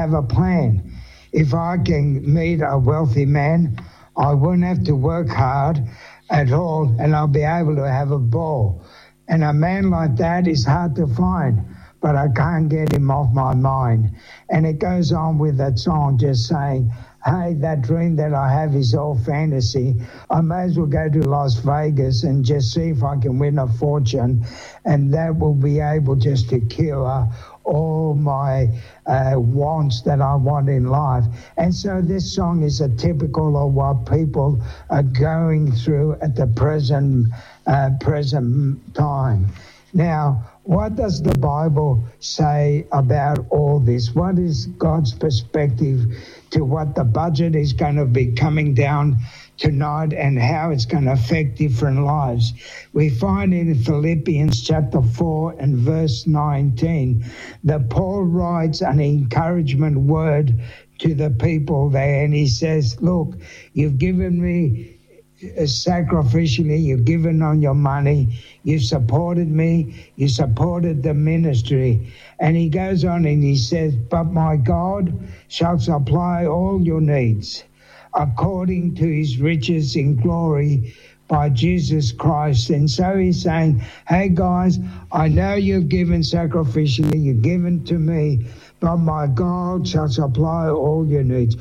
have a plan. If I can meet a wealthy man, I won't have to work hard at all, and I'll be able to have a ball. And a man like that is hard to find, but I can't get him off my mind. And it goes on with that song just saying, hey, that dream that I have is all fantasy. I may as well go to Las Vegas and just see if I can win a fortune, and that will be able just to cure all my wants that I want in life. And so this song is a typical of what people are going through at the present time. Now, what does the Bible say about all this? What is God's perspective to what the budget is going to be coming down tonight and how it's going to affect different lives? We find in Philippians chapter 4 and verse 19 that Paul writes an encouragement word to the people there, and he says, look, you've given me sacrificially, you've given on your money, you've supported me, you supported the ministry. And he goes on and he says, but my God shall supply all your needs according to his riches in glory by Jesus Christ. And so he's saying, hey guys, I know you've given sacrificially, you've given to me, but my God shall supply all your needs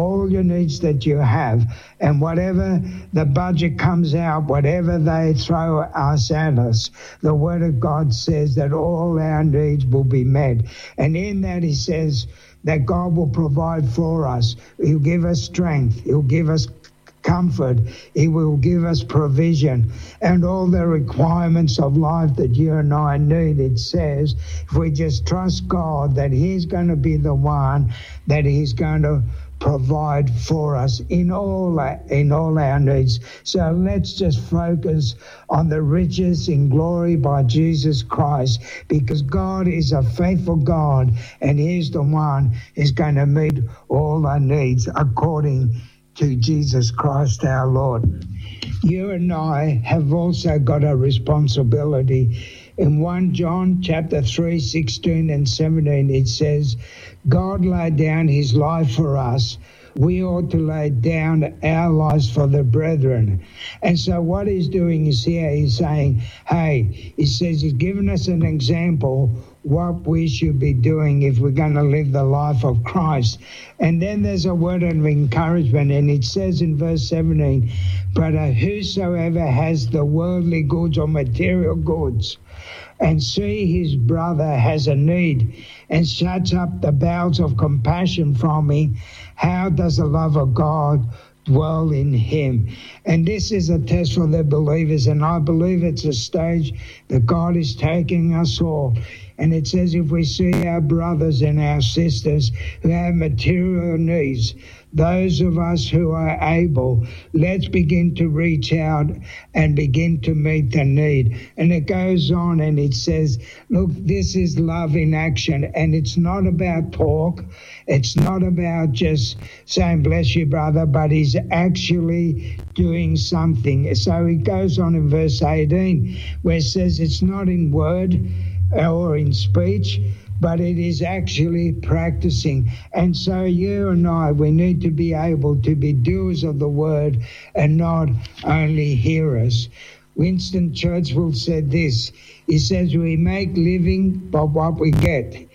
that you have. And whatever the budget comes out, whatever they throw us at us, the Word of God says that all our needs will be met. And in that he says that God will provide for us. He'll give us strength. He'll give us comfort. He will give us provision and all the requirements of life that you and I need. It says if we just trust God that he's going to be the one that he's going to provide for us in all our needs. So let's just focus on the riches in glory by Jesus Christ, because God is a faithful God and he's the one who's going to meet all our needs according to Jesus Christ our Lord. You and I have also got a responsibility. In 1 John chapter 3, 16 and 17, it says, God laid down his life for us. We ought to lay down our lives for the brethren. And so what he's doing is here, he's saying, hey, he says he's given us an example what we should be doing if we're going to live the life of Christ. And then there's a word of encouragement, and it says in verse 17, but whosoever has the worldly goods or material goods and see his brother has a need and shuts up the bowels of compassion from him, how does the love of God dwell in him? And this is a test for the believers, and I believe it's a stage that God is taking us all. And it says if we see our brothers and our sisters who have material needs, those of us who are able, let's begin to reach out and begin to meet the need. And it goes on and it says, look, this is love in action. And it's not about talk. It's not about just saying, bless you, brother, but he's actually doing something. So it goes on in verse 18 where it says it's not in word or in speech, but it is actually practicing. And so you and I, we need to be able to be doers of the word and not only hearers. Winston Churchill said this. He says, we make living by what we get.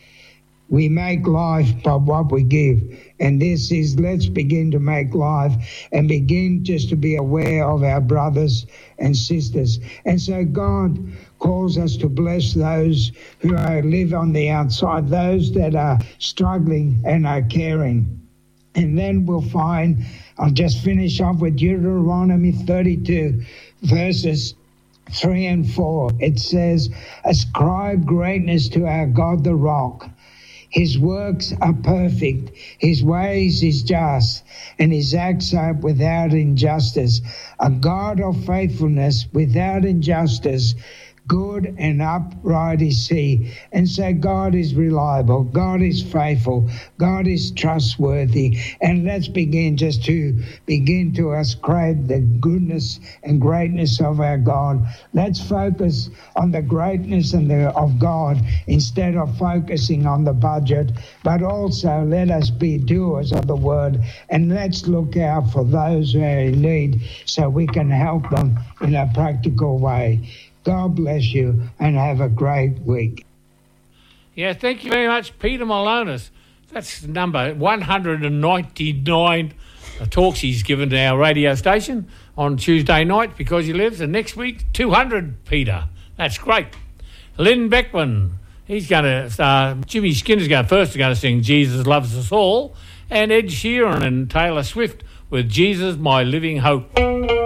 We make life by what we give. And this is, let's begin to make life and begin just to be aware of our brothers and sisters. And so God calls us to bless those who live on the outside, those that are struggling and are caring. And then we'll find, I'll just finish off with Deuteronomy 32, verses 3 and 4. It says, ascribe greatness to our God, the rock. His works are perfect, his ways is just, and his acts are without injustice. A God of faithfulness without injustice, good and upright is he. And so God is reliable, God is faithful, God is trustworthy. And let's begin to ascribe the goodness and greatness of our God. Let's focus on the greatness of God instead of focusing on the budget, but also let us be doers of the word, and let's look out for those who are in need so we can help them in a practical way. God bless you and have a great week. Yeah, thank you very much, Peter Malonis. That's number 199 talks he's given to our radio station on Tuesday night because he lives. And next week, 200, Peter. That's great. Lynn Beckman, he's going to, Jimmy Skinner's going to sing Jesus Loves Us All. And Ed Sheeran and Taylor Swift with Jesus, My Living Hope.